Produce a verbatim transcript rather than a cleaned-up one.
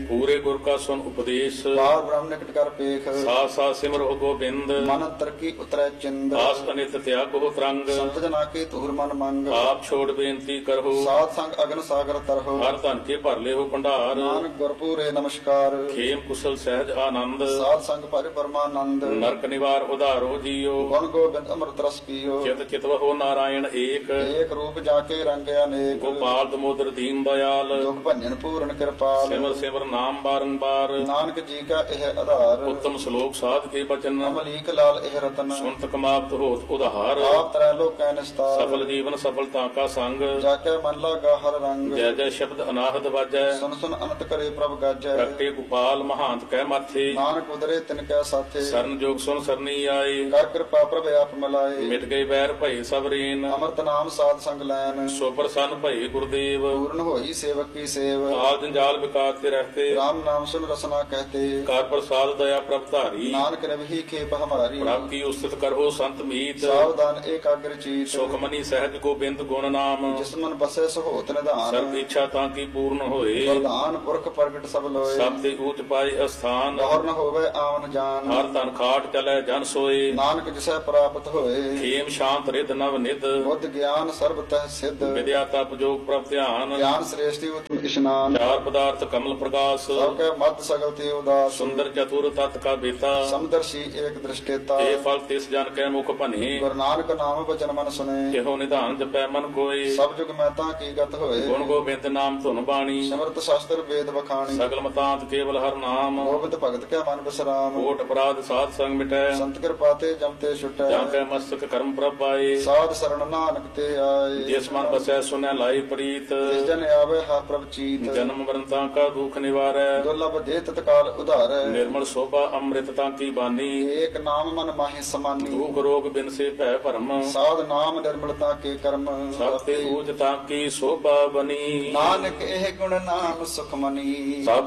ਪੂਰੇ ਗੁਰ ਕਾ ਸੁਨ ਉਪਦੇਸ਼ ਬਾਰ ਬ੍ਰਹਮ ਨਿਕਟ ਕਰ ਪੇਖ ਸਾਥ ਸਾਥ ਸਿਮਰੋ ਗੋਬਿੰਦ ਮਨ ਤਰਕੀ ਉਤਰੈ ਚਿੰਦ ਆਸ ਅਨਿਤ ਤਿਆਗੋ ਤਰੰਗ ਸੰਤ ਜਨਾ ਕੇ ਧੂਰ ਮਨ ਮੰਗ ਆਪ ਛੋੜ ਬੇਨਤੀ ਕਰੋ ਸਾਧ ਸੰਗ ਅਗਨ ਸਾਗਰ ਤਰਹੁ ਹਰ ਧਨ ਕੇ ਭਰ ਲਿਓ ਭੰਡਾਰ ਨਾਨਕ ਗੁਰਪੂਰੇ ਨਮਸਕਾਰ ਖੇਮ ਕੁਸਲ ਸਹਿਜ ਆਨੰਦ ਸਾਧ ਸੰਗ ਭਰਿ ਪਰਮਾਨੰਦ ਨਰਕ ਨਿਵਾਰ ਉਧਾਰੋ ਜੀਓ ਗੁਣ ਗੋਬਿੰਦ ਅੰਮ੍ਰਿਤ ਰਸ ਪੀਓ ਚਿਤ ਚਿਤਵਹੁ ਨਾਰਾਇਣ ਏਕ ਏਕ ਰੂਪ ਜਾ ਕੇ ਰੰਗ ਅਨੇਕ ਗੋਪਾਲ ਦਮੋਦਰ ਦੀਨ ਦਇਆਲ ਦੁਖ ਭੰਜਨ ਪੂਰਨ ਕਿਰਪਾਲ ਸਿਮਰ ਸਿਮਰ ਨਾਮ ਬਾਰੰਬਾਰ ਨਾਨਕ ਜੀ ਕਾ ਇਹ ਆਧਾਰ ਉੱਤਮ ਸ਼ਲੋਕ ਸਾਧ ਕੇ ਬਚਨ ਅਮਲੀਕ ਲਾਲ ਇਹ ਰਤਨ ਸੁਨਤ ਕਮਾਵਤ ਹੋਤ ਉਧਾਰ ਆਪ ਤਰੈ ਲੋਕੈ ਨਿਸਤਾਰ ਸਫਲ ਜੀਵਨ ਸਫਲਤਾ ਕਾ ਸੰਗ ਜਾ ਕੇ ਮਨ ਲਾਗਾ ਹਰ ਰੰਗ ਜੈ ਜੈ ਸ਼ਬਦ ਅਨਾਹਦ ਵਾਜੈ ਸੁਨ ਸੁਨ ਅਨੰਤ ਕਰੇ ਪ੍ਰਭ ਗਾਜੈ ਪ੍ਰਗਟੇ ਗੋਪਾਲ ਮਹਾਂਤ ਕਹਿ ਮਾਥੇ ਨਾਨਕ ਉਦਰੇ ਤਿਨ ਕੈ ਸਾਥੇ ਸਰਨ ਜੋਗ ਸੁਨ ਸਰਨੀ ਆਏ ਕਰ ਕਿਰਪਾ ਪ੍ਰਭ ਆਪ ਮਿਲਾਏ ਮਿਟ ਗਏ ਬੈਰ ਭਈ ਸਬਰੀਨ ਅੰਮ੍ਰਿਤ ਨਾਮ ਸਾਧ ਸੰਗ ਲੈਨ ਸੋ ਪ੍ਰਸੰਨ ਭਈ ਗੁਰਦੇਵ ਪੂਰਨ ਹੋਈ ਸੇਵਕ ਕੀ ਸੇਵ ਆਲ ਜੰਜਾਲ ਵਿਕਾਰ ਤੇ ਰਹਤੇ ਰਾਮ ਨਾਮ ਸੁਨ ਰਸਨਾ ਕਹਤੇ ਕਰ ਪ੍ਰਸਾਦ ਦਇਆ ਪ੍ਰਭ ਧਾਰੀ ਨਾਨਕ ਰਵਹੀ ਖੇਪ ਹਮਾਰੀ ਪ੍ਰਭ ਕੀ ਉਸਤਤ ਕਰੋ ਸੰਤ ਮੀਤ ਸਾਵਧਾਨ ਏਕਾਗਰ ਚੀਤ ਸੁਖ ਮਨੀ ਸਹਿਜ ਗੋਬਿੰਦ ਗੁਣ ਨਾਮ ਜਿਸ ਮਨ ਬਸੈ ਸਹੋਤ ਸਰਬ ਨਿਧਾਨ ਇੱਛਾ ਤਾਂ ਕੀ ਪੂਰਨ ਹੋਏ ਵਰਦਾਨ ਪੁਰਖ ਪ੍ਰਗਟ ਸਭ ਲੋਏ ਸਭ ਤੇ ਊਚ ਪਾਏ ਅਸਥਾਨ ਦੌਰ ਨ ਹੋਵੇ ਆਵਨ ਜਾਨ ਹਰ ਤਨ ਖਾਟ ਚਲੈ ਜਨ ਸੋਏ ਨਾਨਕ ਜਿਸੈ ਪ੍ਰਾਪਤ ਹੋਏ ਖੇਮ ਸ਼ਾਂਤ ਰਿਦ ਨਵ ਨਿਧ ਬੁੱਧ ਗਿਆਨ ਸਰਬ ਤਹਿ ਸਿੱਧ ਵਿਦਿਆ ਤਪ ਜੋਗ ਪ੍ਰਭ ਧਿਆਨ ਗਿਆਨ ਸ੍ਰੇਸ਼ਟੀ ਉਤਮ ਇਸ਼ਨਾਨ ਚਾਰ ਪਦਾਰਥ ਕਮਲ ਪ੍ਰਕਾਸ਼ ਸਭ ਕੈ ਮਤ ਸਗਲ ਤੇ ਉਦਾਸ ਸੁੰਦਰ ਚਤੁਰ ਤਤ ਕਾ ਬੇਤਾ ਸਮਦਰਸ਼ੀ ਏਕ ਦ੍ਰਿਸ਼ਟੇਤਾ ਇਹ ਫਲ ਤਿਸ ਜਨ ਕੈ ਮੁਖ ਭਨੇ ਗੁਰੂ ਨਾਨਕ ਨਾਮ ਬਚਨ ਮਨ ਸੁਨੇ ਇਹੋ ਨਿਧਾਨ ਜਪੈ ਮਨ ਕੋਏ ਸਭ ਜੁਗ ਮੈਂ ਤਾਂ ਕੀ ਗਤ ਹੋਏ ਗੁਣ ਗੋਬਿੰਦ ਨਾਮ ਧੁਨ ਬਾਣੀ ਸਿਮਰਤ ਸ਼ਾਸਤਰ ਵੇਦ ਬਖਾਣੀ ਸਗਲ ਮਤਾਂਤ ਕੇਵਲ ਹਰ ਨਾਮ ਗੋਬਿੰਦ ਭਗਤ ਕੈ ਮਨ ਬਿਸਰਾਮ ਕੋਟ ਅਪਰਾਧ ਸਾਧ ਸੰਗ ਮਿਟੈ ਸੰਤ ਕਿਰਪਾ ਤੇ ਜਮ ਤੇ ਛੁਟੈ ਜਾਂ ਕੈ ਮਸਤਕ ਕਰਮ ਪ੍ਰਭ ਪਾਏ ਸਾਧ ਸਰਣ ਨਾਨਕ ਤੇ ਆਏ ਜਿਸ ਮਨ ਬਸੈ ਸੁਨੈ ਲਾਈ ਪ੍ਰੀਤ ਜਿਸ ਜਨ ਆਵੇ ਹਾ ਪ੍ਰਭ ਚੀਤ ਜਨਮ ਮਰਨ ਤਾਂ ਕਾ ਦੁਖ ਨਿਵਾਰੈ ਦੁਰਲਭ ਦੇ ਤਤਕਾਲ ਉਧਾਰੈ ਨਿਰਮਲ ਸੋਭਾ ਅੰਮ੍ਰਿਤ ਤਾਂ ਕੀ ਬਾਨੀ ਏਕ ਨਾਮ ਮਨ ਮਾਹੀ ਸਮਾਨੀ ਦੁਖ ਰੋਗ ਬਿਨ ਸੇ ਭੈ ਭਰਮ ਸਾਧ ਨਾਮ ਨਿਰਮਲਤਾ ਕੇ ਕਰਮ ਸਭ ਤੇ ਊਜ ਤਾਂ ਕੀ ਸੋਭਾ ਬਨੀ ਨਾਨਕ ਇਹ ਗੁਣ ਨਾਮ ਸੁਖ ਮਨੀ ਸਭ